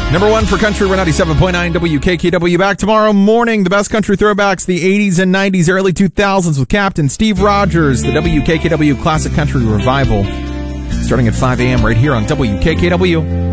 Number one for country, we're 97.9 WKKW. Back tomorrow morning. The best country throwbacks, the 80s and 90s, early 2000s with Captain Steve Rogers, the WKKW Classic Country Revival. Starting at 5 a.m. right here on WKKW.